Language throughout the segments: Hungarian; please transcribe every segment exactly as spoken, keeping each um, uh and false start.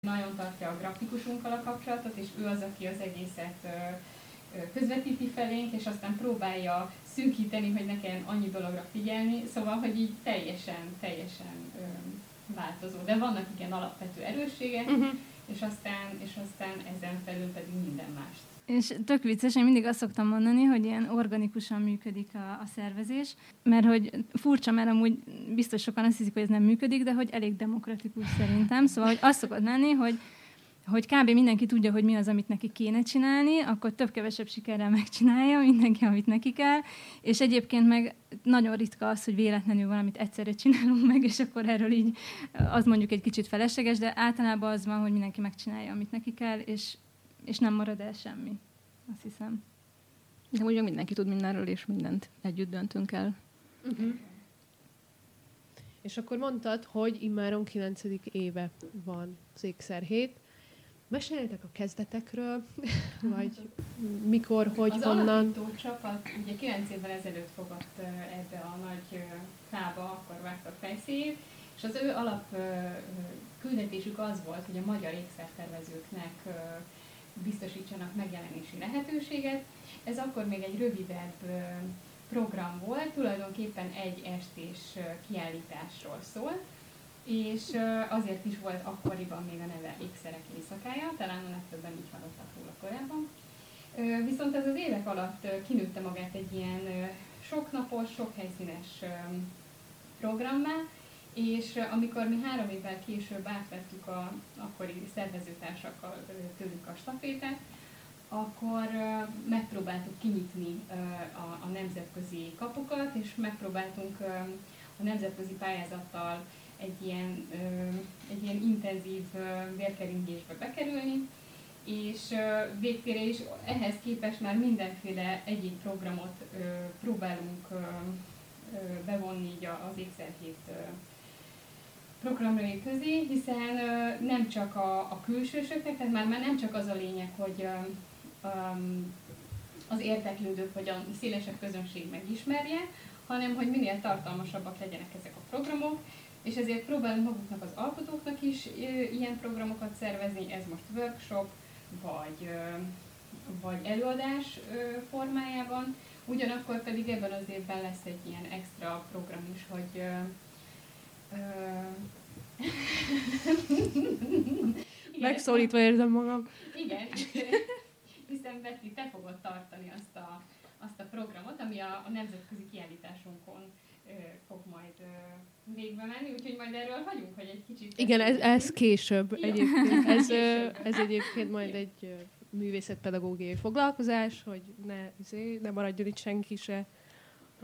nagyon tartja a grafikusunkkal a kapcsolatot, és ő az, aki az egészet közvetíti felénk, és aztán próbálja szűkíteni, hogy ne kelljen annyi dologra figyelni, szóval, hogy így teljesen, teljesen ö, változó. De vannak igen alapvető erősségek, uh-huh. és, aztán, és aztán ezen felül pedig minden mást. És tök vicces, én mindig azt szoktam mondani, hogy ilyen organikusan működik a, a szervezés, mert hogy furcsa, mert amúgy biztos sokan azt hiszik, hogy ez nem működik, de hogy elég demokratikus szerintem. Szóval, hogy azt szokott lenni, hogy hogy kb. Mindenki tudja, hogy mi az, amit neki kéne csinálni, akkor több-kevesebb sikerrel megcsinálja mindenki, amit neki kell, és egyébként meg nagyon ritka az, hogy véletlenül valamit egyszerre csinálunk meg, és akkor erről így az mondjuk egy kicsit felesleges, de általában az van, hogy mindenki megcsinálja, amit neki kell, és, és nem marad el semmi, azt hiszem. De ugye mindenki tud mindenről, és mindent együtt döntünk el. Uh-huh. És akkor mondtad, hogy immáron kilencedik éve van az Ékszerhét. Meséljetek a kezdetekről, vagy mikor, hogy, az honnan? Az alapító csapat ugye kilenc évvel ezelőtt fogott ebbe a nagy fába, akkor vágtak fejszéjét, és az ő alap küldetésük az volt, hogy a magyar ékszertervezőknek biztosítsanak megjelenési lehetőséget. Ez akkor még egy rövidebb program volt, tulajdonképpen egy estés kiállításról szólt, és azért is volt akkoriban még a neve Ékszerek éjszakája, talán a legtöbben így hallottak róla korábban. Viszont ez az évek alatt kinőtte magát egy ilyen soknapos, sokhelyszínes programmá, és amikor mi három évvel később átvettük a akkori szervezőtársakkal tőlük a stafétát, akkor megpróbáltuk kinyitni a, a nemzetközi kapukat, és megpróbáltunk a nemzetközi pályázattal egy ilyen, egy ilyen intenzív vérkeringésbe bekerülni, és végtére is ehhez képest már mindenféle egyéb programot próbálunk bevonni így az Ékszerhét programjai közé, hiszen nem csak a, a külsősöknek, tehát már, már nem csak az a lényeg, hogy az érdeklődők vagy a szélesebb közönség megismerje, hanem hogy minél tartalmasabbak legyenek ezek a programok, és ezért próbálunk maguknak az alkotóknak is ilyen programokat szervezni, ez most workshop, vagy, vagy előadás formájában, ugyanakkor pedig ebben az évben lesz egy ilyen extra program is, hogy megszólítva érzem magam. Igen, hiszen Betty, te fogod tartani azt a, azt a programot, ami a, a nemzetközi kiállításunkon ö, fog majd ö, végbe menni, úgyhogy majd erről hagyunk, hogy egy kicsit... Igen, ez, ez később Jó. egyébként. Ez, Később. ez egyébként majd egy művészetpedagógiai foglalkozás, hogy ne, ne maradjon itt senki se a...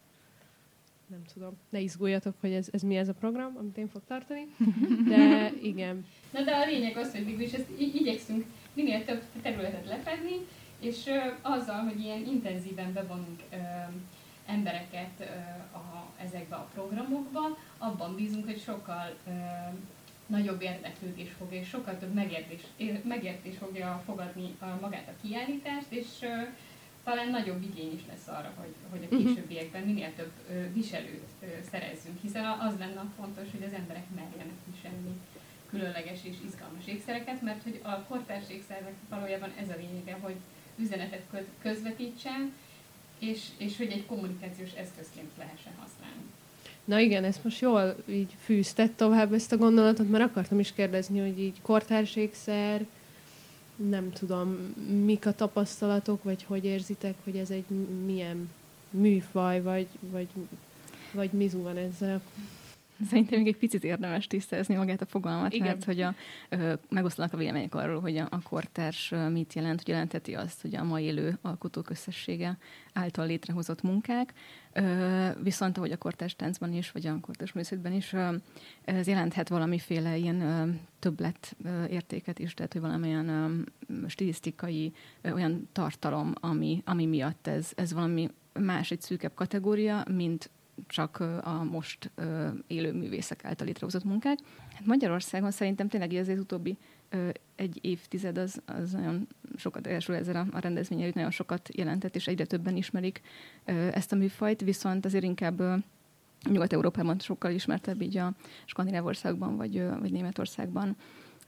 nem tudom, ne izguljatok, hogy ez, ez mi ez a program, amit én fog tartani, de igen. Na de a lényeg az, hogy végül is ezt így igyekszünk minél több területet lefedni, és ö, azzal, hogy ilyen intenzíven bevonunk ö, embereket ö, a, ezekbe a programokba, abban bízunk, hogy sokkal ö, nagyobb érdeklődés fog, és sokkal több megértés, megértés fogja fogadni a, magát a kiállítást, és ö, talán nagyobb igény is lesz arra, hogy, hogy a későbbiekben minél több ö, viselőt ö, szerezzünk, hiszen az lenne fontos, hogy az emberek merjenek viselni különleges és izgalmas ékszereket, mert hogy a kortárs ékszernek valójában ez a lényege, hogy üzenetet közvetítsen, és, és hogy egy kommunikációs eszközként lehessen használni. Na igen, ezt most jól így fűzted tovább ezt a gondolatot, mert akartam is kérdezni, hogy így kortárs ékszer, nem tudom, mik a tapasztalatok, vagy hogy érzitek, hogy ez egy milyen műfaj, vagy, vagy, vagy mizu van ezzel? Szerintem még egy picit érdemes tisztázni magát a fogalmat, igen. Mert hogy a, ö, megosztanak a vélemények arról, hogy a, a kortárs mit jelent, hogy jelenteti azt, hogy a ma élő alkotók összessége által létrehozott munkák, ö, viszont ahogy a kortárs táncban is, vagy a kortárs művészetben is, ö, ez jelenthet valamiféle ilyen ö, többlet ö, értéket is, tehát hogy valamilyen ö, stilisztikai ö, olyan tartalom, ami, ami miatt ez, ez valami más, egy szűkebb kategória, mint csak a most uh, élő művészek által létrehozott munkák. Hát Magyarországon szerintem tényleg azért utóbbi uh, egy évtized az, az nagyon sokat, elsőre ezzel a, a rendezvényel nagyon sokat jelentett, és egyre többen ismerik uh, ezt a műfajt, viszont azért inkább uh, Nyugat-Európában sokkal ismertebb, így a skandináv országban, vagy, uh, vagy Németországban.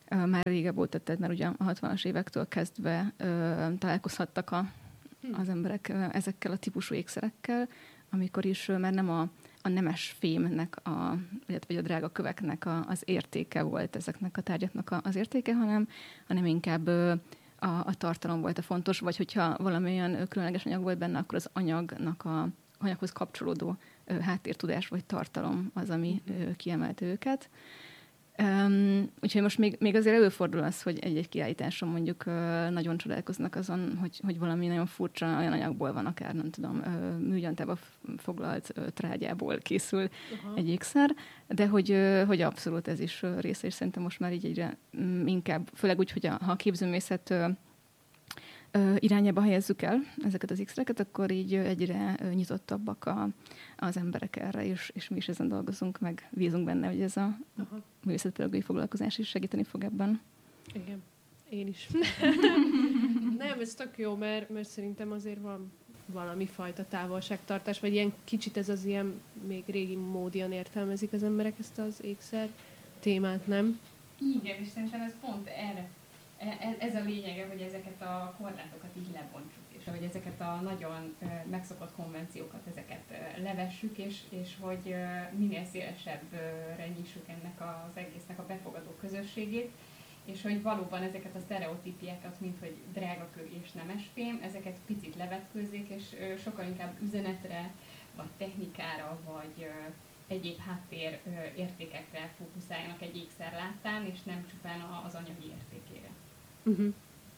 már régebb óta tett, mert ugye a hatvanas évektől kezdve találkozhattak a, az emberek ezekkel a típusú ékszerekkel, amikor is már nem a, a nemes fémnek, a, vagy a drága köveknek a, az értéke volt ezeknek a tárgyaknak a, az értéke, hanem, hanem inkább a, a tartalom volt a fontos, vagy hogyha valamilyen különleges anyag volt benne, akkor az anyagnak a anyaghoz kapcsolódó háttértudás vagy tartalom az, ami kiemelte őket. Um, úgyhogy most még, még azért előfordul az, hogy egy-egy kiállításon mondjuk uh, nagyon csodálkoznak azon, hogy, hogy valami nagyon furcsa olyan anyagból van, akár nem tudom, uh, műgyantába foglalt uh, trágyából készül uh-huh. egy ékszer, de hogy, uh, hogy abszolút ez is uh, része, és szerintem most már így egyre um, inkább, főleg úgy, hogy a, ha a képzőművészet uh, irányába helyezzük el ezeket az ékszereket, akkor így egyre nyitottabbak a, az emberek erre, és, és mi is ezen dolgozunk, meg bízunk benne, hogy ez a művészetpedagógiai foglalkozás is segíteni fog ebben. Igen, én is. Nem, ez tök jó, mert, mert szerintem azért van valami fajta távolságtartás, vagy ilyen kicsit ez az ilyen még régi módian értelmezik az emberek ezt az ékszer témát, nem? Igen, és szerintem ez pont erre ez a lényege, hogy ezeket a korlátokat így lebontsuk, és hogy ezeket a nagyon megszokott konvenciókat, ezeket levessük, és, és hogy minél szélesebbre nyissuk ennek az egésznek a befogadó közösségét, és hogy valóban ezeket a sztereotípiákat, mint hogy drágakő és nemesfém, ezeket picit levetkőzzék, és sokkal inkább üzenetre, vagy technikára, vagy egyéb háttér értékekre fókuszáljanak egy ékszer láttán, és nem csupán az anyagi értékére. Uh-huh.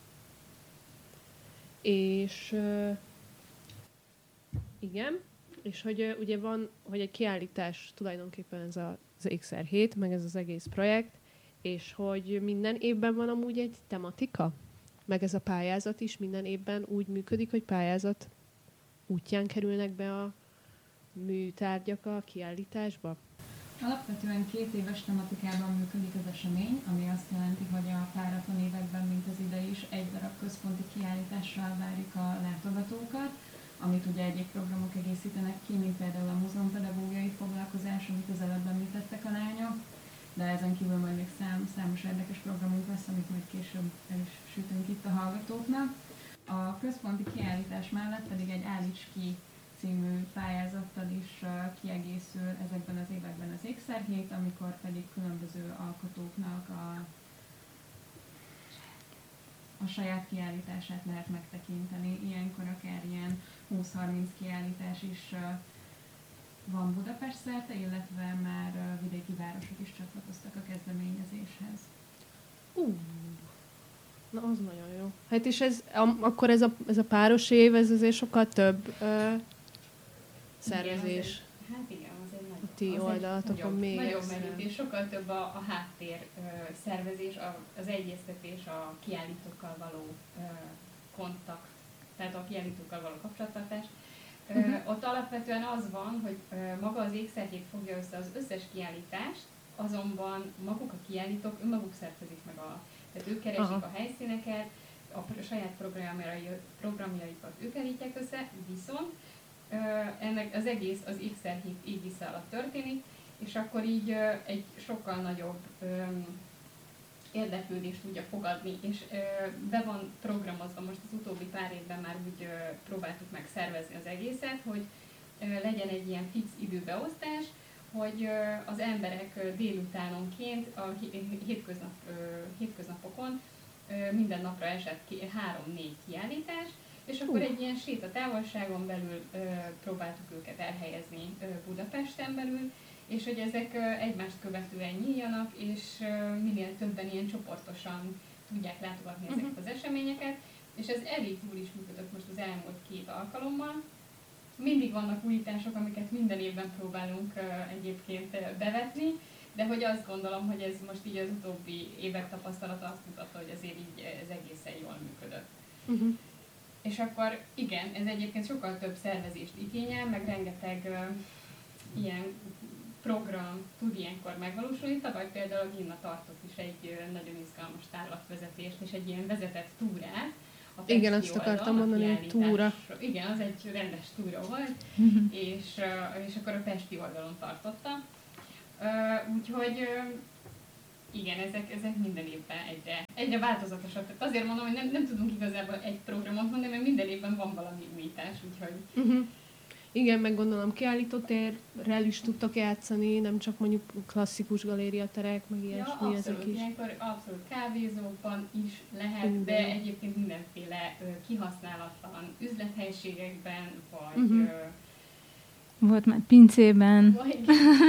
És uh, igen, és hogy uh, ugye van, hogy egy kiállítás tulajdonképpen ez a, az ékszer hét, meg ez az egész projekt, és hogy minden évben van amúgy egy tematika, meg ez a pályázat is minden évben úgy működik, hogy pályázat útján kerülnek be a műtárgyak a kiállításba? Alapvetően két éves tematikában működik az esemény, ami azt jelenti, hogy a páratlan években, mint az idei is, egy darab központi kiállítással várjuk a látogatókat, amit ugye egyéb programok egészítenek ki, mint például a múzeumpedagógiai foglalkozás, amit az előbb említettek a lányok, de ezen kívül majd még szám, számos érdekes programunk lesz, amit majd később el is sütünk itt a hallgatóknak. A központi kiállítás mellett pedig egy Állíts ki című pályázattal is kiegészül ezekben az években az ékszerhét, amikor pedig különböző alkotóknak a, a saját kiállítását lehet megtekinteni. Ilyenkor akár ilyen húsz-harminc kiállítás is van Budapest szerte, illetve már vidéki városok is csatlakoztak a kezdeményezéshez. Uh, na az nagyon jó. Hát és ez, am, akkor ez a, ez a páros év, ez azért sokkal több uh, szervezés. Igen, egy, hát igen, az egy nagy, a ti oldalatokon még. Nagyobb merítés, sokkal több a, a háttér uh, szervezés, a, az egyeztetés, a kiállítókkal való uh, kontakt, tehát a kiállítókkal való kapcsolattartás. Uh, uh-huh. Ott alapvetően az van, hogy uh, maga az ékszerhét fogja össze az összes kiállítást, azonban maguk a kiállítók önmaguk szervezik meg a... Tehát ők keresik Aha. a helyszíneket, a saját programjaikat ők állítják össze, viszont ennek az egész az ékszerhét égisze alatt történik, és akkor így egy sokkal nagyobb érdeklődést tudja fogadni, és be van programozva, most az utóbbi pár évben már úgy próbáltuk meg szervezni az egészet, hogy legyen egy ilyen fix időbeosztás, hogy az emberek délutánonként, a hétköznap, hétköznapokon minden napra esett ki három-négy kiállítás, és akkor egy ilyen sétatávolságon belül próbáltuk őket elhelyezni Budapesten belül, és hogy ezek egymást követően nyíljanak, és minél többen ilyen csoportosan tudják látogatni uh-huh. ezeket az eseményeket, és ez elég jól is működött most az elmúlt két alkalommal. Mindig vannak újítások, amiket minden évben próbálunk uh, egyébként uh, bevetni, de hogy azt gondolom, hogy ez most így az utóbbi évek tapasztalata azt mutatta, hogy azért így ez egészen jól működött. Uh-huh. És akkor igen, ez egyébként sokkal több szervezést igényel, meg rengeteg uh, ilyen program tud ilyenkor megvalósulni. Tavaly például a Ginna tartott is egy uh, nagyon izgalmas távlatvezetést és egy ilyen vezetett túrát. Igen, azt oldal, akartam mondani, hogy túra. Igen, az egy rendes túra volt, és, és akkor a pesti oldalon tartotta. Úgyhogy Igen, ezek, ezek minden évben egyre, egyre változatosabb. Tehát azért mondom, hogy nem, nem tudunk igazából egy programot mondani, mert minden évben van valami újítás, úgyhogy... Uh-huh. Igen, meg gondolom kiállítótérrel is tudtak játszani, nem csak mondjuk klasszikus galériaterek, meg ilyesmi, ja, abszolút, ezek is. Ilyenkor abszolút kávézókban is lehet, Uh-huh. de egyébként mindenféle ö, kihasználatlan üzlethelyiségekben, vagy... Uh-huh. Ö, Volt már pincében. vagy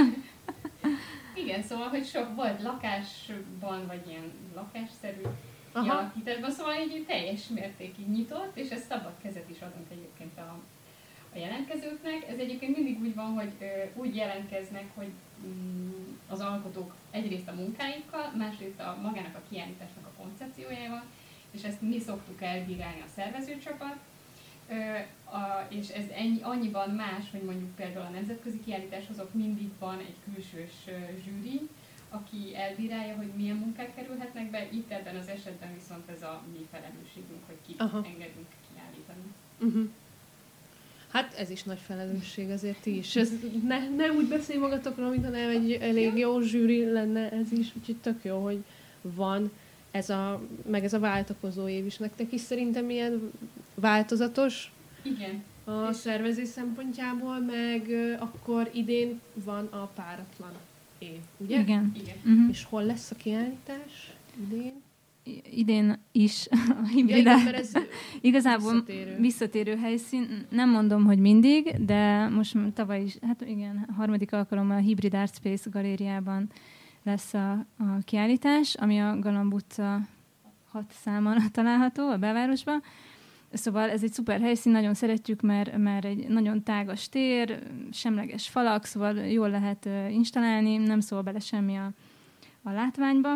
igen, szóval, hogy sok volt lakásban, vagy ilyen lakásszerű kialakításban, szóval így teljes mértékig nyitott, és ez szabad kezet is adunk egyébként a, a jelentkezőknek. Ez egyébként mindig úgy van, hogy ö, úgy jelentkeznek, hogy mm, az alkotók egyrészt a munkáikkal, másrészt a magának a kiállításnak a koncepciójával, és ezt mi szoktuk elbírálni a szervezőcsapat. Ö, a, és ez ennyi, annyiban más, hogy mondjuk például a nemzetközi kiállításhoz ott mindig van egy külsős ö, zsűri, aki elbírálja, hogy milyen munkák kerülhetnek be. Itt ebben az esetben viszont ez a mi felelősségünk, hogy kit Aha. engedünk kiállítani. Uh-huh. Hát ez is nagy felelősség azért is. Ez, ne, ne úgy beszélj magatokról, mintha nem egy elég jó zsűri lenne ez is, úgyhogy tök jó, hogy van ez a, meg ez a váltakozó év is. Nektek is szerintem ilyen változatos Igen. a szervezés szempontjából, meg ö, akkor idén van a páratlan év, ugye? Igen. Igen. Uh-huh. És hol lesz a kiállítás idén? Idén is a Ja, hibridát. igen, mert ez Igazából visszatérő. visszatérő helyszín, nem mondom, hogy mindig, de most tavaly is, hát igen, a harmadik alkalommal a Hybrid Art Space galériában lesz a, a kiállítás, ami a Galamb utca hat számon található a belvárosban. Szóval ez egy szuper helyszín, nagyon szeretjük, mert, mert egy nagyon tágas tér, semleges falak, szóval jól lehet uh, installálni, nem szól bele semmi a, a látványba.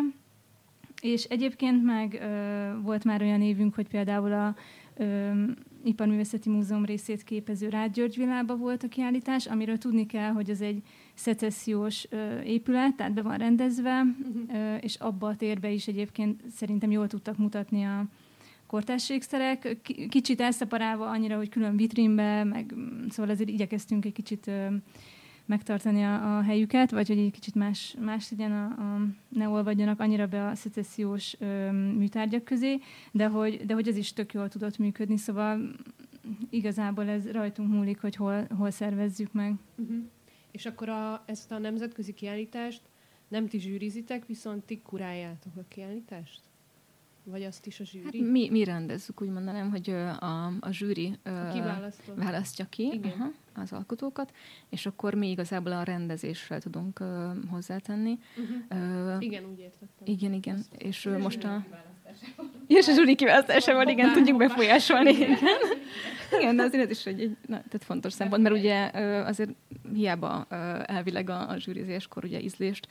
És egyébként meg ö, volt már olyan évünk, hogy például a ö, Iparművészeti Múzeum részét képező Rád György Villába volt a kiállítás, amiről tudni kell, hogy ez egy szecessziós ö, épület, tehát be van rendezve, uh-huh. ö, és abba a térbe is egyébként szerintem jól tudtak mutatni a kortárs ékszerek. K- kicsit elszeparálva annyira, hogy külön vitrínbe, meg szóval ezért igyekeztünk egy kicsit... Ö, megtartani a, a helyüket, vagy hogy egy kicsit más, más legyen, a, a, ne olvadjanak annyira be a szecessziós ö, műtárgyak közé, de hogy, de hogy ez is tök jól tudott működni, szóval igazából ez rajtunk múlik, hogy hol, hol szervezzük meg. Uh-huh. És akkor a, ezt a nemzetközi kiállítást nem ti zsűrizitek, viszont ti kuráljátok a kiállítást? Vagy azt is a zsűri? Hát mi, mi rendezzük, úgy mondanám, hogy a, a zsűri Kiválasztod. választja ki aha, az alkotókat, és akkor mi igazából a rendezéssel tudunk uh, hozzátenni. Uh-huh. Uh, igen, úgy értettem. igen, igen. Azt és A most a... És És a zsűri kiválasztásával, igen, tudjuk befolyásolni. Igen, igen, de azért ez is egy, egy na, tehát fontos szempont, mert ugye uh, azért hiába uh, elvileg a, a zsűrizéskor ugye ízlést,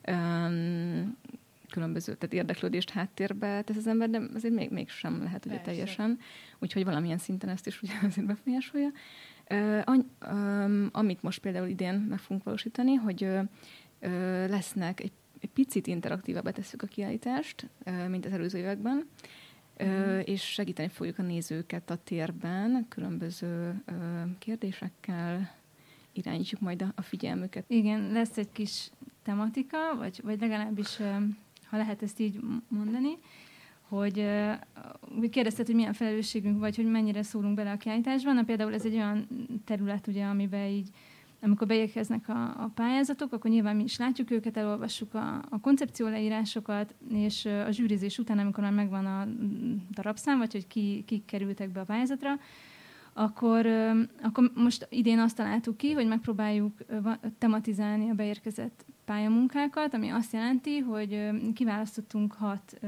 um, különböző, tehát érdeklődést háttérbe tesz az ember, de azért még, mégsem lehet ugye Persze. teljesen. Úgyhogy valamilyen szinten ezt is ugye azért befolyásolja. Uh, any, um, amit most például idén meg fogunk valósítani, hogy uh, uh, lesznek, egy, egy picit interaktívabbá tesszük a kiállítást, uh, mint az előző években, uh, és segíteni fogjuk a nézőket a térben, különböző uh, kérdésekkel irányítjuk majd a, a figyelmüket. Igen, lesz egy kis tematika, vagy, vagy legalábbis, ha lehet ezt így mondani, hogy, hogy kérdezted, hogy milyen felelősségünk vagy, hogy mennyire szólunk bele a kiállításban. Na, például ez egy olyan terület, ugye, amiben így, amikor beérkeznek a, a pályázatok, akkor nyilván mi is látjuk őket, elolvassuk a, a koncepció leírásokat, és a zsűrizés után, amikor már megvan a darabszám, vagy hogy ki, kik kerültek be a pályázatra, Akkor, akkor most idén azt találtuk ki, hogy megpróbáljuk tematizálni a beérkezett pályamunkákat, ami azt jelenti, hogy kiválasztottunk hat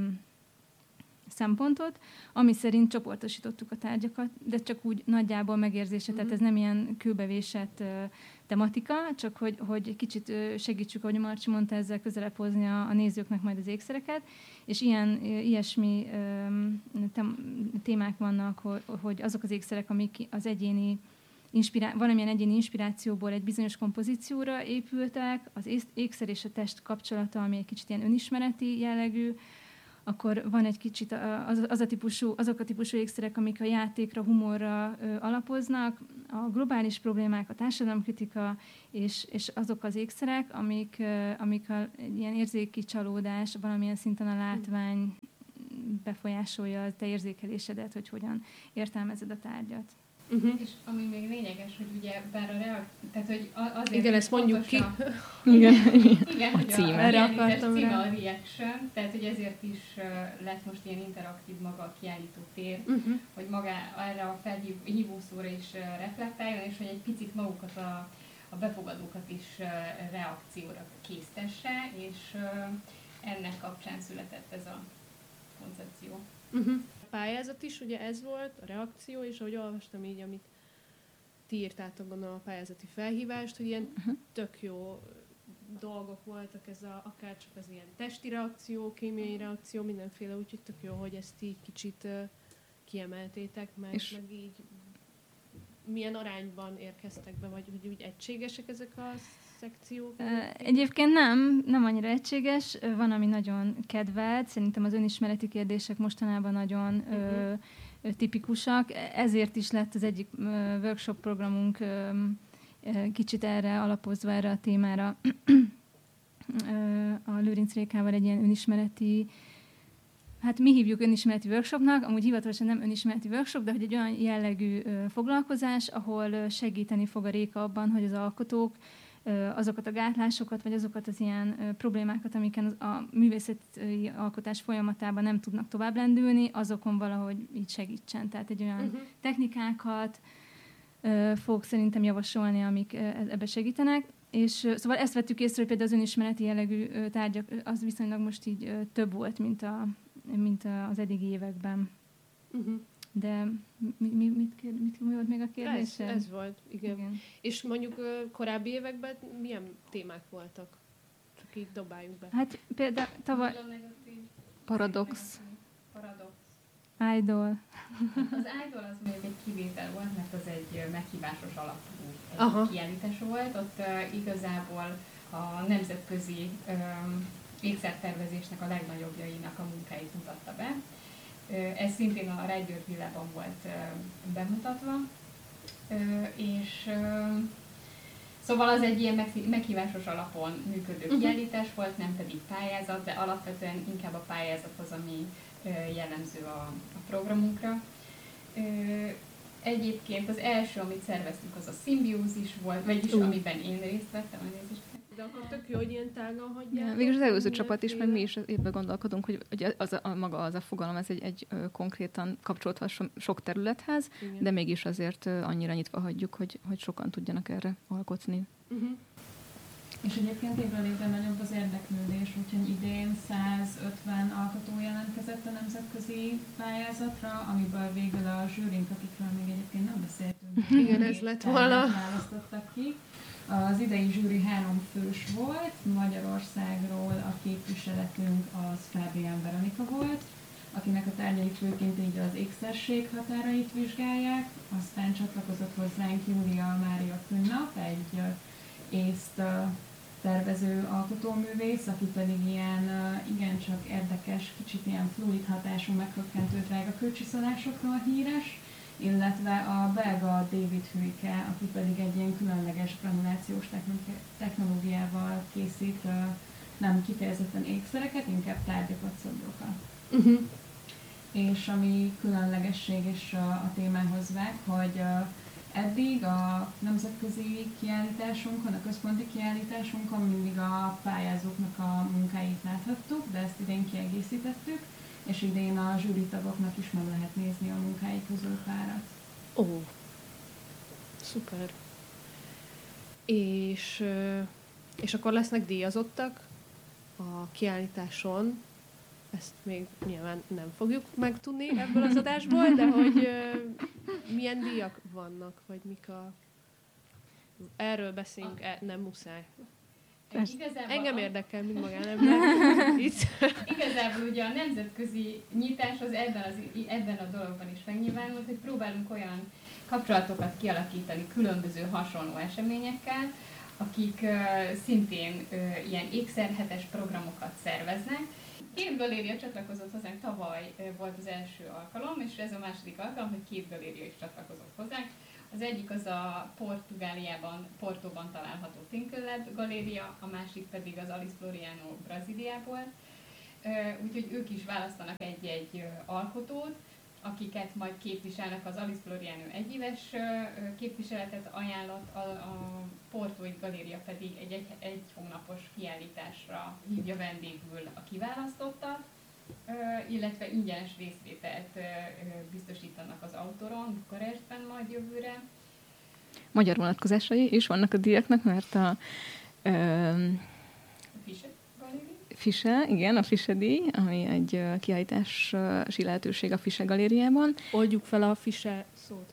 szempontot, ami szerint csoportosítottuk a tárgyakat, de csak úgy nagyjából megérzése, uh-huh. tehát ez nem ilyen kőbevésett uh, tematika, csak hogy, hogy kicsit uh, segítsük, ahogy Marcsi mondta, ezzel közelebb hozni a, a nézőknek majd az ékszereket, és ilyen, uh, ilyesmi um, tem- témák vannak, hogy, hogy azok az ékszerek, amik az egyéni inspirá- valamilyen egyéni inspirációból egy bizonyos kompozícióra épültek, az ékszer és a test kapcsolata, ami egy kicsit ilyen önismereti jellegű, akkor van egy kicsit az, az a típusú, azok a típusú ékszerek, amik a játékra, humorra ö, alapoznak, a globális problémák, a társadalomkritika, és, és azok az ékszerek, amik, ö, amik a, egy ilyen érzéki csalódás, valamilyen szinten a látvány befolyásolja a te érzékelésedet, hogy hogyan értelmezed a tárgyat. Uh-huh. És ami még lényeges, hogy ugye bár a reak... tehát hogy azért... Igen, ezt mondjuk ki. A... Igen, igen, a hogy címe. A, Erre a akartam címe rá. a Reaction, tehát hogy ezért is uh, lett most ilyen interaktív maga a kiállító tér, Uh-huh. hogy maga erre a felhívószóra is uh, reflektáljon, és hogy egy picit magukat a, a befogadókat is uh, reakcióra késztesse, és uh, ennek kapcsán született ez a koncepció. Uh-huh. A pályázat is, ugye ez volt, a reakció, és ahogy olvastam így, amit ti írtátok, gondolom a pályázati felhívást, hogy ilyen Uh-huh. tök jó dolgok voltak, ez a, akár csak az ilyen testi reakció, kémiai reakció, mindenféle, úgyhogy tök jó, hogy ezt így kicsit uh, kiemeltétek, meg, És- meg így milyen arányban érkeztek be, vagy hogy úgy egységesek ezek a szekciók? Ö, Egyébként nem, nem annyira egységes. Ö, Van, ami nagyon kedvelt. Szerintem az önismereti kérdések mostanában nagyon ö, ö, tipikusak. Ezért is lett az egyik ö, workshop programunk ö, ö, kicsit erre alapozva, erre a témára. Ö, a Lőrinc Rékával egy ilyen önismereti, hát mi hívjuk önismereti workshopnak, amúgy hivatalosan nem önismereti workshop, de hogy egy olyan jellegű ö, foglalkozás, ahol ö, segíteni fog a Réka abban, hogy az alkotók ö, azokat a gátlásokat, vagy azokat az ilyen ö, problémákat, amiken az, a művészeti alkotás folyamatában nem tudnak tovább lendülni, azokon valahogy így segítsen. Tehát egy olyan Uh-huh. technikákat ö, fog szerintem javasolni, amik ö, ebbe segítenek. És ö, szóval ezt vettük észre, hogy például az önismereti jellegű ö, tárgyak, ö, az viszonylag most így ö, több volt, mint, a, mint a, az eddigi években. Uh-huh. De mi, mi, mit, kér, mit, mi volt még a Ez, kérdés? ez volt, igen. Igen. És mondjuk ö, korábbi években milyen témák voltak? Csak így dobáljuk be. Hát például tavaly Paradox. Paradox. Idol. Az Idol az még egy kivétel volt, mert az egy ö, meghívásos alapú egy Aha. kiállítás volt. Ott uh, igazából a nemzetközi um, ékszertervezésnek a legnagyobbjainak a munkáit mutatta be. Uh, ez szintén a Rejtgyörgy Villában volt uh, bemutatva. Uh, és uh, szóval az egy ilyen meghi- meghívásos alapon működő Uh-huh. kiállítás volt, nem pedig pályázat, de alapvetően inkább a pályázat az, ami ö, jellemző a, a programunkra. Ö, Egyébként az első, amit szerveztünk, az a szimbiózis volt, vagyis Ú. amiben én részt vettem, elnézést. De akkor tök jó, hogy ilyen tágan hagyják. Ja, végül az előző csapat is, meg mi is évben gondolkodunk, hogy hogy az a, a, maga az a fogalom, ez egy, egy ö, konkrétan kapcsolódhat so, sok területhez, Igen. de mégis azért ö, annyira nyitva hagyjuk, hogy, hogy sokan tudjanak erre alkotni. Uh-huh. És egyébként évről évre nagyobb az érdeklődés, úgyhogy idén százötven alkotó jelentkezett a nemzetközi pályázatra, amiből végül a zsűrink, akikről még egyébként nem beszéltünk. Igen, ez lett volna. Választottak ki. Az idei zsűri három fős volt, Magyarországról a képviseletünk az Fábián Veronika volt, akinek a tárgyai főként így az ékszerség határait vizsgálják, aztán csatlakozott hozzánk Júlia Mária Künnap, egy észt tervező alkotóművész, aki pedig ilyen igencsak érdekes, kicsit ilyen fluid hatású, meghökkentő drága kőcsiszolásokról híres, illetve a belga David Hüyke, aki pedig egy ilyen különleges granulációs technológiával készít nem kifejezetten ékszereket, inkább tárgyakat, szobrokat. Uh-huh. És ami különlegesség is a, a témához vág, hogy eddig a nemzetközi kiállításunkon, a központi kiállításunkon mindig a pályázóknak a munkáit láthattuk, de ezt idén kiegészítettük, és idén a zsűritagoknak is meg lehet nézni a munkái közül párat. Ó, szuper. És, ö, és akkor lesznek díjazottak a kiállításon. Ezt még nyilván nem fogjuk megtudni ebből az adásból, de hogy ö, milyen díjak vannak, vagy mik a... Erről beszélünk, e, nem muszáj. Igazából Engem a- érdekel, mint magánember. Itt. Igazából ugye a nemzetközi nyitás az ebben, az, ebben a dologban is megnyilvánult, hogy próbálunk olyan kapcsolatokat kialakítani különböző hasonló eseményekkel, akik uh, szintén uh, ilyen ékszerhetes programokat szerveznek. Két galéria csatlakozott hozzánk, tavaly volt az első alkalom, és ez a második alkalom, hogy két galéria is csatlakozott hozzánk. Az egyik az a Portugáliában, Portóban található Tinkeled galéria, a másik pedig az Alice Floriano Brazíliából. Úgyhogy ők is választanak egy-egy alkotót, akiket majd képviselnek. Az Alice Floriano egyéves képviseletet ajánlott, a, a Portói galéria pedig egy, egy, egy hónapos kiállításra hívja vendégül a kiválasztottat, illetve ingyenes részvételt biztosítanak az Autoron, Bukarestben majd jövőre. Magyar vonatkozásai is vannak a díjaknak, mert a... Ö, Fischer galéria? Fischer, igen, a Fischer díj, ami egy kiállítási lehetőség a Fischer galériában. Oldjuk fel a Fischer szót.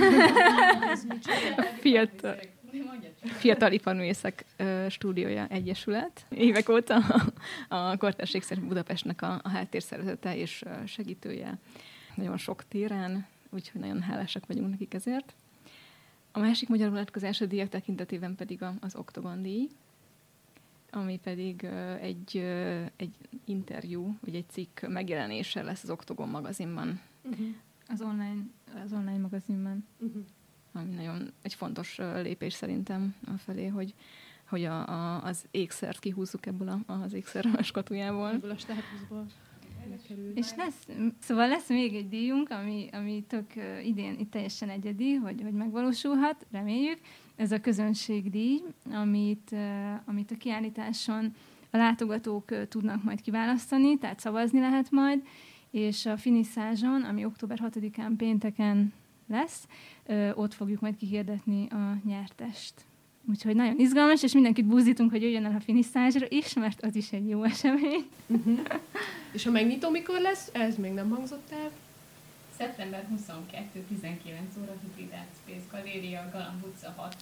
Fiatal, Fiatal Iparművészek Stúdiója Egyesület. Évek óta a Kortárs Ékszer Budapestnek a, a háttérszervezete és segítője nagyon sok téren, úgyhogy nagyon hálásak vagyunk nekik ezért. A másik magyar vonatkozás a díjak tekintetében pedig az Oktogon díj, ami pedig egy, egy interjú, vagy egy cikk megjelenése lesz az Oktogon magazinban. Uh-huh. Az online, az online magazinban. Uh-huh. Ami nagyon egy fontos lépés szerintem afelé, hogy, hogy a, a, az ékszert kihúzzuk ebből a, az ékszer skatujából. Ebből a státuszból. És lesz, szóval lesz még egy díjunk, ami, ami tök idén itt teljesen egyedi, hogy, hogy megvalósulhat, reméljük. Ez a közönségdíj, amit, amit a kiállításon a látogatók tudnak majd kiválasztani, tehát szavazni lehet majd, és a finiszázson, ami október hatodikán pénteken lesz, ott fogjuk majd kihirdetni a nyertest. Úgyhogy nagyon izgalmas, és mindenkit buzdítunk, hogy jöjjön el a finiszázsra is, mert az is egy jó esemény. Uh-huh. És a megnyitó mikor lesz? Ez még nem hangzott el. szeptember huszonkettő tizenkilenc óra Hybrid Art Space Galéria, Galamb utca hat.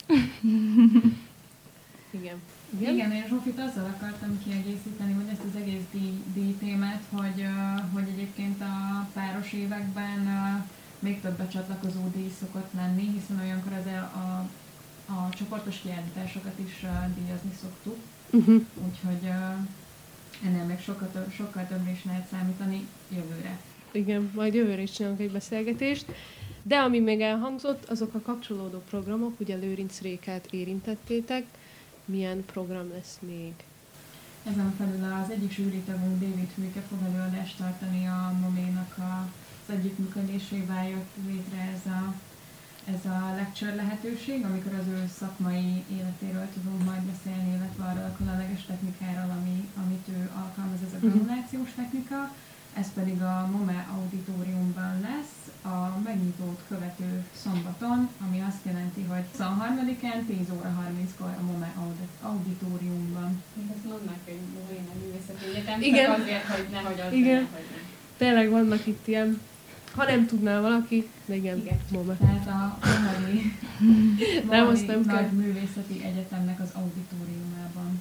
Igen. Igen, Igen, én Zsófit azzal akartam kiegészíteni, hogy ezt az egész díj, díj témát, hogy, uh, hogy egyébként a páros években uh, még több becsatlakozó díj szokott lenni, hiszen olyankor az a, a, a csoportos kiállításokat is uh, díjazni szoktuk. Uh-huh. Úgyhogy uh, ennél még sokkal, több, sokkal többre is lehet számítani jövőre. Igen, majd jövőre is csinálunk egy beszélgetést. De ami még elhangzott, azok a kapcsolódó programok, ugye Lőrinc Rékát érintettétek. Milyen program lesz még? Ezen felül az egyik zsűritagunk David Hülke fog előadást tartani a moménak az együttműködésével jött létre ez a, ez a lecture lehetőség, amikor az ő szakmai életéről tudunk majd beszélni, illetve arról a különleges technikáról, ami, amit ő alkalmaz, ez a granulációs technika. Ez pedig a MOME auditoriumban lesz, a megnyitót követő szombaton, ami azt jelenti, hogy huszonharmadikán tíz óra harminckor a MOME auditoriumban. Még azt mondnak, hogy Moména Művészeti Egyetem, Igen. csak azért, hogy nehogy az Igen. legyen, hogy nem. Tényleg vannak itt ilyen, ha nem tudná valaki, de igen, Igen. MOME. Tehát a Mohari, Nem, azt Mohari nem kell. Nagy Művészeti Egyetemnek az auditoriumában.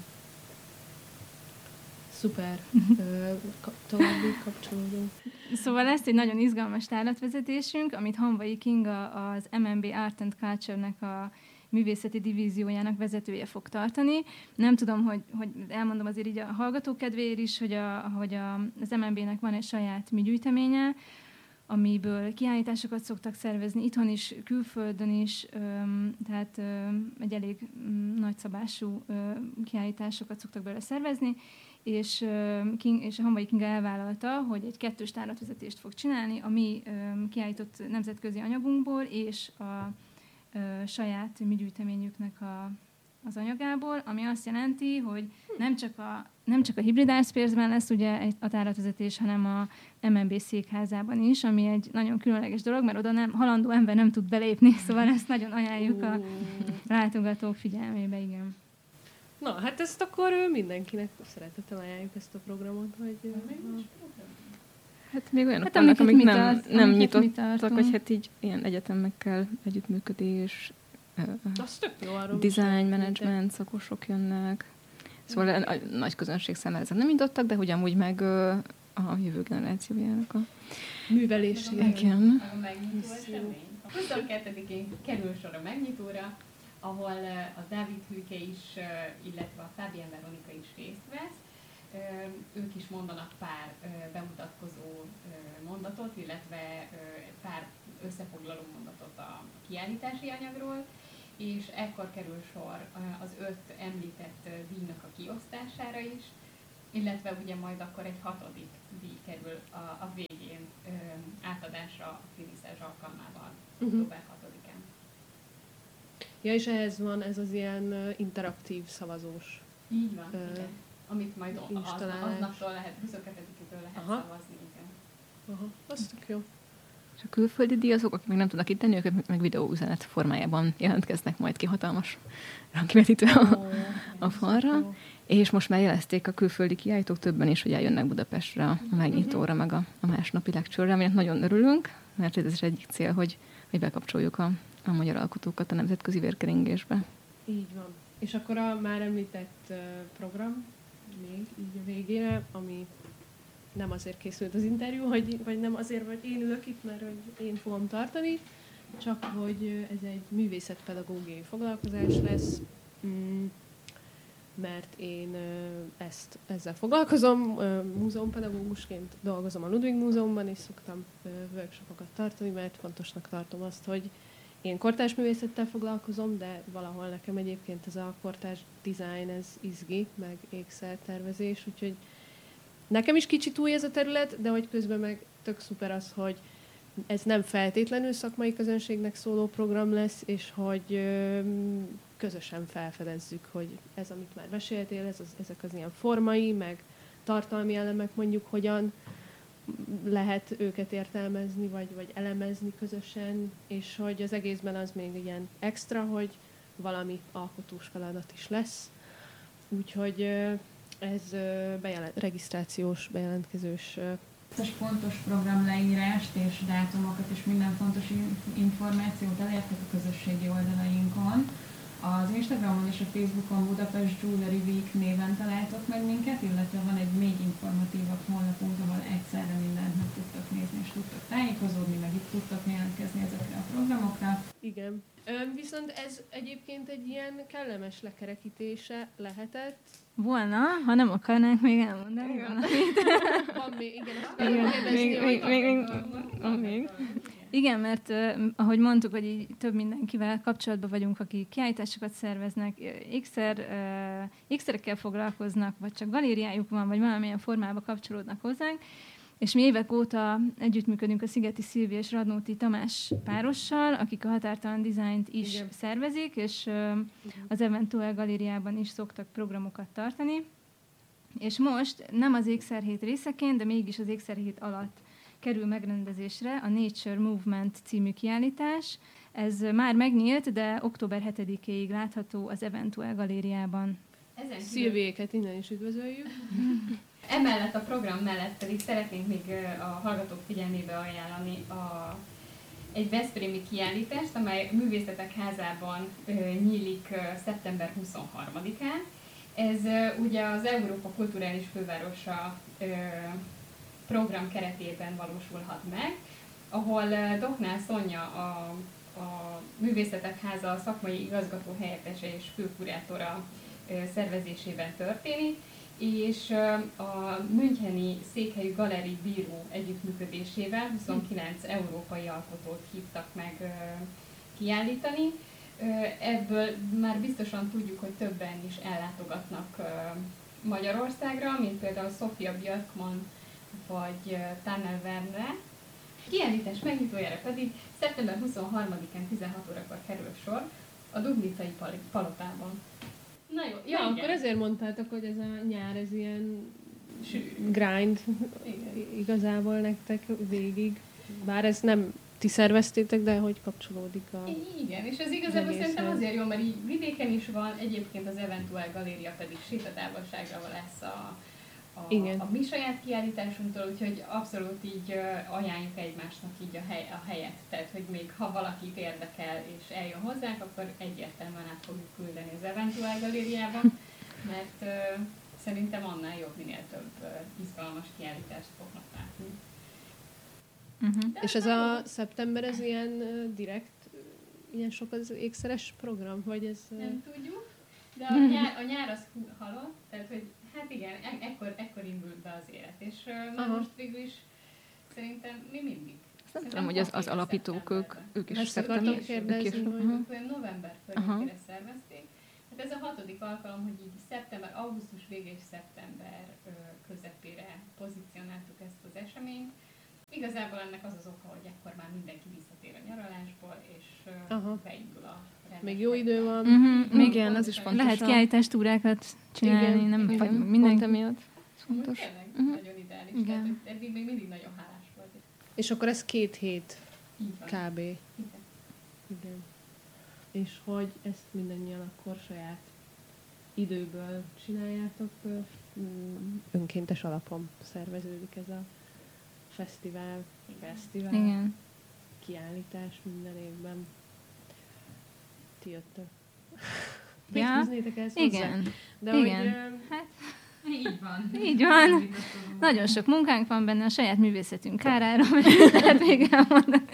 Szuper. Ö, ka- további kapcsolódó. Szóval lesz egy nagyon izgalmas tárlatvezetésünk, amit Hanvai Kinga, az em en bé Art and Culture-nek a művészeti divíziójának vezetője fog tartani. Nem tudom, hogy, hogy elmondom azért így a hallgatók kedvéért is, hogy, a, hogy a, az em en bé-nek van egy saját műgyűjteménye, amiből kiállításokat szoktak szervezni, itthon is, külföldön is, öm, tehát öm, egy elég öm, nagyszabású öm, kiállításokat szoktak belőle szervezni, és, King, és a Hanvai Kinga elvállalta, hogy egy kettős tárlatvezetést fog csinálni a mi öm, kiállított nemzetközi anyagunkból és a ö, saját műgyűjteményüknek a, az anyagából, ami azt jelenti, hogy nem csak a, nem csak a Hybrid Art Space-ben lesz ugye egy, a tárlatvezetés, hanem a em en bé székházában is, ami egy nagyon különleges dolog, mert oda nem, halandó ember nem tud belépni, szóval ezt nagyon ajánljuk a látogatók figyelmébe, igen. Na, hát ezt akkor mindenkinek szeretettel ajánljuk ezt a programot, hogy... Hát még olyanok Hát vannak, amiket amik mi nem, tart- nem amiket mi nyitottak, tartunk. vagy hát így ilyen egyetemekkel együttműködés, Az tök jó, arról design management szakosok jönnek. Szóval a, a nagy közönség számára ezek nem nyitottak, de hogy amúgy meg ö, a jövő generációjának a... művelési. Igen. A megnyitó esemény. A huszonkettedikén kerül sor a megnyitóra, ahol a Dávid Hülke is, illetve a Fábián Veronika is részt vesz. ők is mondanak pár bemutatkozó mondatot, illetve pár összefoglaló mondatot a kiállítási anyagról, és ekkor kerül sor az öt említett díjnak a kiosztására is, illetve ugye majd akkor egy hatodik díj kerül a, a végén ö, átadásra a finiszázs alkalmával, uh-huh. október hatodikán. Ja, és ehhez van ez az ilyen uh, interaktív szavazós. Így van, uh, igen. Amit majd az, aznaptól lehet, huszonkettedikétől lehet Aha. szavazni, igen. Aha, az tök jó. És a külföldi díjazók, akik még nem tudnak itt tenni, ők meg videóüzenet formájában jelentkeznek majd ki hatalmas rangkivetítő a, oh, a falra. És most már jelezték a külföldi kiállítók többen is, hogy eljönnek Budapestre a megnyitóra, meg a, a másnapi lecture-re, aminek nagyon örülünk, mert ez is egyik cél, hogy, hogy bekapcsoljuk a, a magyar alkotókat a nemzetközi vérkeringésbe. Így van. És akkor a már említett uh, program még így a végére, ami nem azért készült az interjú, hogy, vagy nem azért, hogy én ülök itt, mert hogy én fogom tartani, csak hogy ez egy művészetpedagógiai foglalkozás lesz, mm, mert én ezt, ezzel foglalkozom, múzeumpedagógusként dolgozom a Ludwig Múzeumban, és szoktam workshopokat tartani, mert fontosnak tartom azt, hogy én kortárs művészettel foglalkozom, de valahol nekem egyébként ez a kortárs design, ez izgi, meg ékszertervezés, úgyhogy nekem is kicsit új ez a terület, de hogy közben meg tök szuper az, hogy ez nem feltétlenül szakmai közönségnek szóló program lesz, és hogy közösen felfedezzük, hogy ez, amit már meséltél, ez az, ezek az ilyen formai, meg tartalmi elemek mondjuk hogyan lehet őket értelmezni, vagy, vagy elemezni közösen, és hogy az egészben az még ilyen extra, hogy valami alkotós feladat is lesz. Úgyhogy ez bejelent, regisztrációs, bejelentkezős. Ez fontos programleírást és dátumokat és minden fontos információt elértek a közösségi oldalainkon. Az Instagramon és a Facebookon Budapest Jewelry Week néven találtok meg minket, illetve van egy még informatívabb honlapunk, ahol egyszerre mindent meg tudtok nézni és tudtok tájékozódni, meg itt tudtok jelentkezni ezekre a programokra. Igen. Üm, viszont ez egyébként egy ilyen kellemes lekerekítése lehetett. Volna, ha nem akarnánk még elmondani valamit. Van még, igen, azt akarom kérdezni, még, még, még, még, még. Igen, mert uh, ahogy mondtuk, hogy így több mindenkivel kapcsolatban vagyunk, akik kiállításokat szerveznek, ékszer, uh, ékszerekkel foglalkoznak, vagy csak galériájuk van, vagy valamilyen formában kapcsolódnak hozzánk, és mi évek óta együttműködünk a Szigeti Szilvi és Radnóti Tamás párossal, akik a Határtalan Dizájnt is Igen. szervezik, és uh, az Eventuel galériában is szoktak programokat tartani. És most nem az Ékszerhét részeként, de mégis az Ékszerhét alatt kerül megrendezésre a Nature Movement című kiállítás. Ez már megnyílt, de október hetedikéig látható az Eventuel galériában. Szilviéket innen is üdvözöljük. Emellett a program mellett pedig szeretnénk még a hallgatók figyelmébe ajánlani a, egy veszprémi kiállítást, amely Művészetek Házában ö, nyílik ö, szeptember huszonharmadikán. Ez ö, ugye az Európa Kulturális Fővárosa ö, program keretében valósulhat meg, ahol ö, Doknál Szonya, a, a Művészetek Háza szakmai igazgató helyettese és főkurátora ö, szervezésében történik, és a müncheni székhelyű Galerie Bíró együttműködésével huszonkilenc európai alkotót hívtak meg kiállítani. Ebből már biztosan tudjuk, hogy többen is ellátogatnak Magyarországra, mint például Sofia Björkman vagy Tanner Werner. Kiállítás megnyitójára pedig szeptember huszonharmadikán tizenhat órakor kerül sor a Dubnicai Palotában. Na jó, ja, ja akkor ezért mondtátok, hogy ez a nyár, ez ilyen grind igen. Igazából nektek végig. Bár ez nem ti szerveztétek, de hogy kapcsolódik a... Igen, és ez igazából szerintem azért jó, mert így vidéken is van, egyébként az Eventuel Galéria pedig sétatávolságra lesz a, a, a mi saját kiállításunktól, úgyhogy abszolút így ajánljuk egymásnak így a, hely, a helyet. Tehát, hogy még ha valakit érdekel és eljön hozzánk, akkor egyértelműen át fogjuk küldeni az Eventuel Galériában, mert uh, szerintem annál jobb, minél több uh, izgalmas kiállítást fognak látni. Uh-huh. És ez a szeptember, ez ilyen uh, direkt, uh, ilyen sok az ékszeres program, vagy ez... Uh... Nem tudjuk, de a nyár, a nyár az halott, tehát, hogy Hát igen, e- ekkor, ekkor indult be az élet, és uh, na Aha. most végül is szerintem mi mindig. Nem tudom, hogy az, az alapítók, ők, ők is Ezt akartam szeptember. kérdezni, ők is- hogy- aha. Ők olyan november környékére szervezték. Hát ez a hatodik alkalom, hogy így szeptember, augusztus vége és szeptember ö, közepére pozícionáltuk ezt az eseményt. Igazából ennek az az oka, hogy ekkor már mindenki visszatér a nyaralásból, és ö, Aha. beindul a rendes Még jó idő van. Uh-huh. Még Igen, az is fontos. lehet a- kiállítás túrákat csinálni, Igen, nem igen. vagy Pont mindenki. emiatt. Amúgy Fontos. tényleg Uh-huh. nagyon ideális. Igen. Tehát, hogy eddig még mindig nagyon hálás volt. És akkor ez két hét Így van. kb. Igen. Igen. És hogy ezt mindannyian akkor saját időből csináljátok, ö, mm, önkéntes alapon szerveződik ez a fesztivál, fesztivál, Igen. kiállítás minden évben. Ti jöttök. Ja, Mit fűznétek ehhez hozzá? Igen, De igen. hogy ö, Így van. így van. Nagyon sok munkánk van benne, a saját művészetünk kárára, mert lehet még elmondani.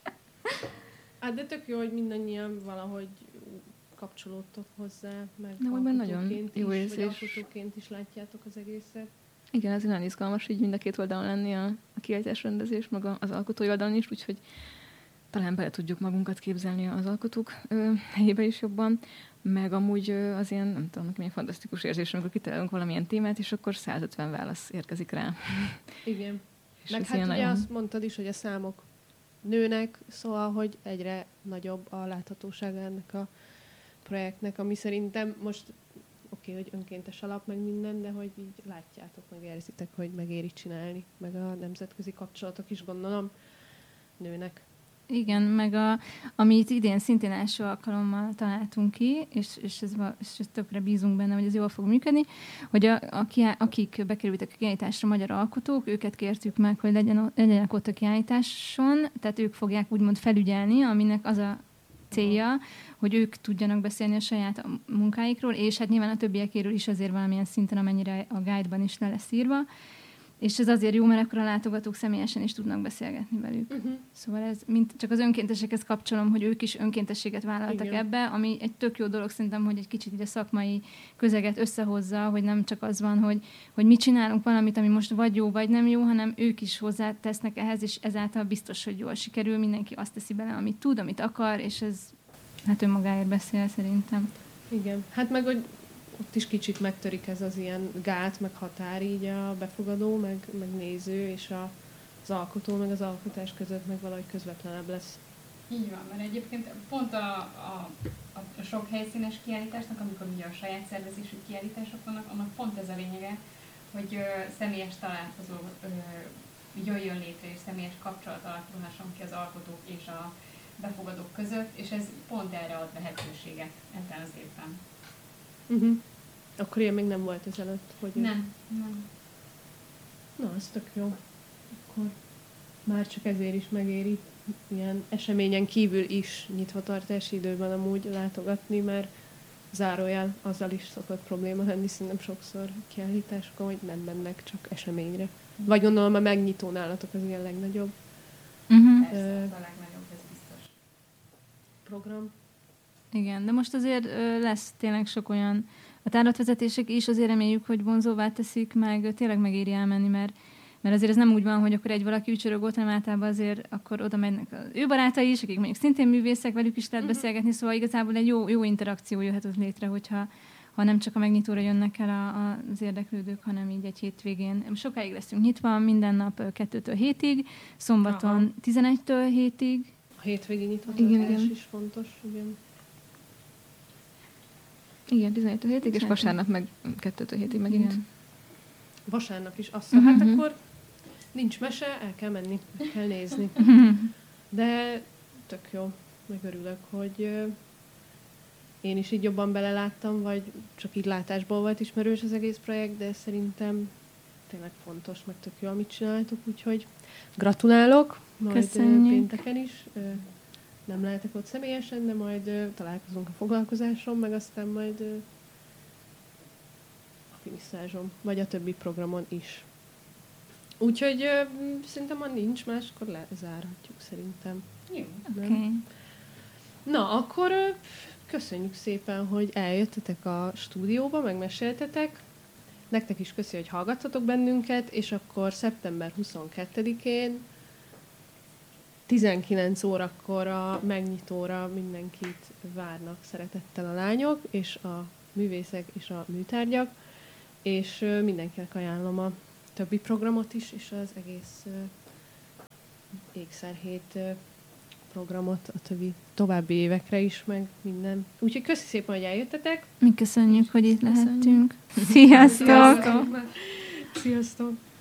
hát de tök jó, hogy mindannyian valahogy kapcsolódtok hozzá, meg Na, hogy már nagyon alkotóként jó is, érzés. vagy alkotóként is látjátok az egészet. Igen, ez nagyon izgalmas, így mind a két oldalon lenni a, a kiállítás rendezés, meg a- az alkotói oldalon is, úgyhogy talán bele tudjuk magunkat képzelni az alkotók ö, helyébe is jobban, meg amúgy ö, az ilyen, nem tudom, milyen fantasztikus érzés, amikor kitalálunk valamilyen témát, és akkor százötven válasz érkezik rá. Igen. És Meg ez hát ilyen ugye nagyon- azt mondtad is, hogy a számok nőnek, szóval, hogy egyre nagyobb a láthatósága ennek a projektnek, ami szerintem most oké, okay, hogy önkéntes alap, meg minden, de hogy így látjátok, meg érzitek, hogy megéri csinálni, meg a nemzetközi kapcsolatok is gondolom nőnek. Igen, meg a, amit idén szintén első alkalommal találtunk ki, és, és, ez, va- és ez tökre bízunk benne, hogy ez jól fog működni, hogy a, a kiá- akik bekerültek a kiállításra, magyar alkotók, őket kértük meg, hogy legyen, o- legyenek ott a kiállításon, tehát ők fogják úgymond felügyelni, aminek az a célja, hogy ők tudjanak beszélni a saját munkáikról, és hát nyilván a többiekéről is azért valamilyen szinten, amennyire a guide-ban is le lesz írva. És ez azért jó, mert akkor a látogatók személyesen is tudnak beszélgetni velük. Uh-huh. Szóval ez mint csak az önkéntesekhez kapcsolom, hogy ők is önkéntességet vállaltak Igen. ebbe, ami egy tök jó dolog szerintem, hogy egy kicsit így a szakmai közeget összehozza, hogy nem csak az van, hogy, hogy mi csinálunk valamit, ami most vagy jó, vagy nem jó, hanem ők is hozzátesznek ehhez, és ezáltal biztos, hogy jól sikerül, mindenki azt teszi bele, amit tud, amit akar, és ez hát önmagáért beszél szerintem. Igen. Hát meg, hogy ott is kicsit megtörik ez az ilyen gát, meg határ így a befogadó, meg, meg néző, és a, az alkotó, meg az alkotás között meg valahogy közvetlenebb lesz. Így van, mert egyébként pont a, a, a sok helyszínes kiállításnak, amikor ugye a saját szervezésű kiállítások vannak, annak pont ez a lényege, hogy ö, személyes találkozó ö, jöjjön létre, és személyes kapcsolat alakulhasson ki az alkotók és a befogadók között, és ez pont erre ad lehetőséget ebben az évben. Uh-huh. Akkor ilyen még nem volt ezelőtt, hogy... Nem, nem. Na, az tök jó. Akkor már csak ezért is megéri ilyen eseményen kívül is nyitvatartási időben amúgy látogatni, mert zárójel azzal is szokott probléma lenni, szerintem sokszor kiállításokon, hogy nem mennek csak eseményre. Vagy gondolom a megnyitó nálatok az ilyen legnagyobb Uh-huh. Persze, Ö, az a legnagyobb, ez biztos. program. Igen, de most azért ö, lesz tényleg sok olyan, a tárlatvezetések is azért reméljük, hogy vonzóvá teszik, meg tényleg megéri elmenni, mert, mert azért ez nem úgy van, hogy akkor egy valaki ücsörög ott, hanem általában azért akkor oda mennek az ő barátai is, akik mondjuk szintén művészek, velük is lehet Mhm. beszélgetni, szóval igazából egy jó, jó interakció jöhet ott létre, hogyha ha nem csak a megnyitóra jönnek el a, a, az érdeklődők, hanem így egy hétvégén. Sokáig leszünk nyitva, minden nap ö, kettőtől hétig, szombaton Aha. tizenegytől hétig. A hétvégi Igen, nyitvatartás igen. is fontos, igen. Igen, tizenegytől hétig, és Tizenegytől. vasárnap meg kettőtől hétig megint. Igen. Vasárnap is azt mondja, Mhm, hát mhm. akkor nincs mese, el kell menni, meg kell nézni. De tök jó, meg örülök, hogy ö, én is így jobban beleláttam, vagy csak így látásból volt ismerős az egész projekt, de szerintem tényleg fontos, meg tök jó, amit csináltok, úgyhogy gratulálok, majd ö, Köszönjük. pénteken is. Ö, nem lehetek ott személyesen, de majd ö, találkozunk a foglalkozáson, meg aztán majd ö, a finiszázsom, vagy a többi programon is. Úgyhogy ö, szerintem, ha nincs más, akkor lezárhatjuk szerintem. Jó. Nem? Okay. Na, akkor ö, köszönjük szépen, hogy eljöttetek a stúdióba, megmeséltetek. nektek is köszi, hogy hallgattatok bennünket, és akkor szeptember huszonkettedikén tizenkilenc órakor a megnyitóra mindenkit várnak szeretettel a lányok, és a művészek és a műtárgyak, és mindenkinek ajánlom a többi programot is, és az egész ékszerhét programot a többi további évekre is, meg minden. Úgyhogy köszi szépen, hogy eljöttetek. Mi köszönjük, hogy itt Köszönjük. lehettünk. Sziasztok! Sziasztok!